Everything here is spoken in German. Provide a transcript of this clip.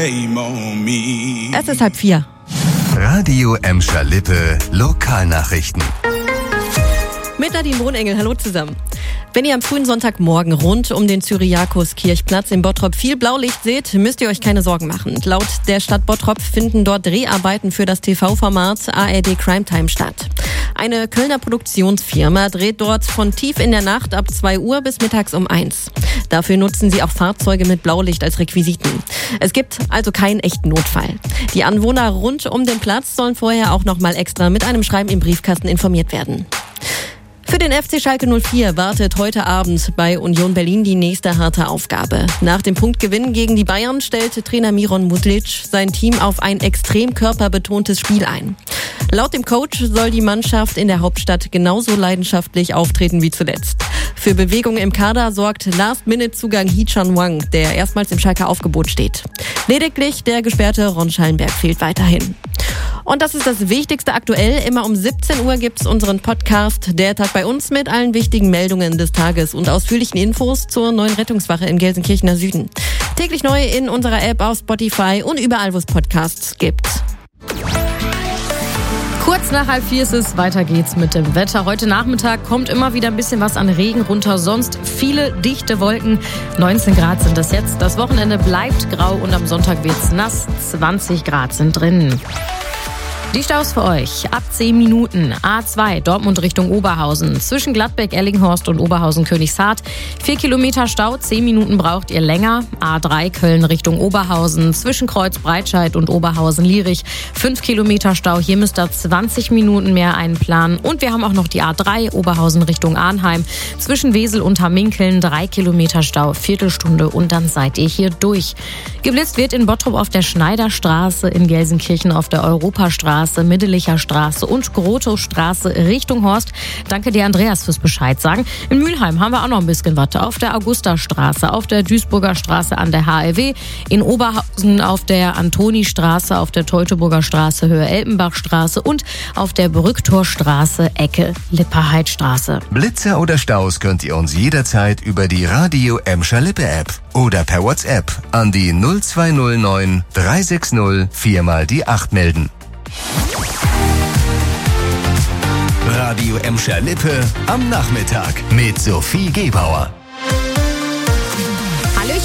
Es ist 3:30. Radio Emscher Lippe Lokalnachrichten. Mit Nadine Brunengel, hallo zusammen. Wenn ihr am frühen Sonntagmorgen rund um den Cyriakus-Kirchplatz in Bottrop viel Blaulicht seht, müsst ihr euch keine Sorgen machen. Laut der Stadt Bottrop finden dort Dreharbeiten für das TV-Format ARD Crime Time statt. Eine Kölner Produktionsfirma dreht dort von tief in der Nacht ab 2 Uhr bis mittags um 1. Dafür nutzen sie auch Fahrzeuge mit Blaulicht als Requisiten. Es gibt also keinen echten Notfall. Die Anwohner rund um den Platz sollen vorher auch nochmal extra mit einem Schreiben im Briefkasten informiert werden. Für den FC Schalke 04 wartet heute Abend bei Union Berlin die nächste harte Aufgabe. Nach dem Punktgewinn gegen die Bayern stellte Trainer Miron Muslic sein Team auf ein extrem körperbetontes Spiel ein. Laut dem Coach soll die Mannschaft in der Hauptstadt genauso leidenschaftlich auftreten wie zuletzt. Für Bewegung im Kader sorgt Last-Minute-Zugang Hee-Chan Wang, der erstmals im Schalker Aufgebot steht. Lediglich der gesperrte Ron Schallenberg fehlt weiterhin. Und das ist das Wichtigste aktuell. Immer um 17 Uhr gibt's unseren Podcast Der Tag bei uns mit allen wichtigen Meldungen des Tages und ausführlichen Infos zur neuen Rettungswache in Gelsenkirchener Süden. Täglich neu in unserer App auf Spotify und überall, wo es Podcasts gibt. Kurz nach 3:30 ist es, weiter geht's mit dem Wetter. Heute Nachmittag kommt immer wieder ein bisschen was an Regen runter, sonst viele dichte Wolken. 19 Grad sind das jetzt. Das Wochenende bleibt grau und am Sonntag wird's nass. 20 Grad sind drin. Die Staus für euch. Ab 10 Minuten. A2 Dortmund Richtung Oberhausen. Zwischen Gladbeck, Ellinghorst und Oberhausen-Königshardt. 4 Kilometer Stau, 10 Minuten braucht ihr länger. A3 Köln Richtung Oberhausen. Zwischen Kreuz Breitscheid und Oberhausen-Lierich. 5 Kilometer Stau. Hier müsst ihr 20 Minuten mehr einplanen. Und wir haben auch noch die A3 Oberhausen Richtung Arnheim. Zwischen Wesel und Hamminkeln 3 Kilometer Stau. Viertelstunde und dann seid ihr hier durch. Geblitzt wird in Bottrop auf der Schneiderstraße, in Gelsenkirchen auf der Europastraße, Middelicher Straße und Grotowstraße Richtung Horst. Danke dir, Andreas, fürs Bescheid sagen. In Mülheim haben wir auch noch ein bisschen was. Auf der Augustastraße, auf der Duisburger Straße an der HLW, in Oberhausen auf der Antonistraße, auf der Teutoburger Straße Höhe Elpenbachstraße und auf der Brücktorstraße Ecke Lipperheidstraße. Blitzer oder Staus könnt ihr uns jederzeit über die Radio Emscher Lippe App oder per WhatsApp an die 0209 360 4x8 melden. Radio Emscher Lippe am Nachmittag mit Sophie Gebauer.